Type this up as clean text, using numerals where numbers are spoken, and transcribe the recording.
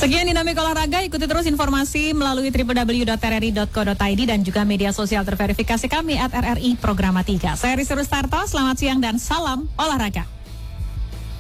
Sekian Dinamik Olahraga, ikuti terus informasi melalui www.rri.co.id dan juga media sosial terverifikasi kami @RRI Programa 3. Saya Rizky Rustarto, selamat siang dan salam olahraga.